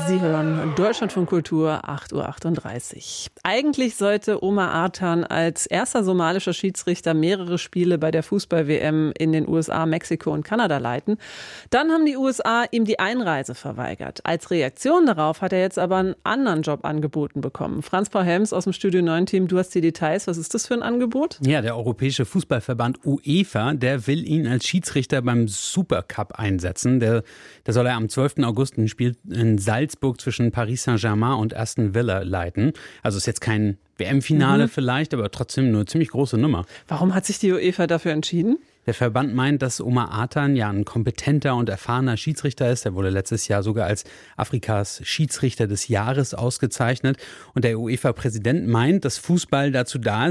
Sie hören Deutschlandfunk Kultur, 8:38 Uhr. Eigentlich sollte Omar Artan als erster somalischer Schiedsrichter mehrere Spiele bei der Fußball-WM in den USA, Mexiko und Kanada leiten. Dann haben die USA ihm die Einreise verweigert. Als Reaktion darauf hat er jetzt aber einen anderen Job angeboten bekommen. Franz-Paul Helms aus dem Studio 9-Team, du hast die Details. Was ist das für ein Angebot? Ja, der Europäische Fußballverband UEFA, der will ihn als Schiedsrichter beim Supercup einsetzen. Da soll er am 12. August ein Spiel in Salzburg zwischen Paris Saint-Germain und Aston Villa leiten. Also ist jetzt kein WM-Finale vielleicht, aber trotzdem eine ziemlich große Nummer. Warum hat sich die UEFA dafür entschieden? Der Verband meint, dass Omar Artan ja ein kompetenter und erfahrener Schiedsrichter ist. Er wurde letztes Jahr sogar als Afrikas Schiedsrichter des Jahres ausgezeichnet. Und der UEFA-Präsident meint, dass Fußball dazu da ist,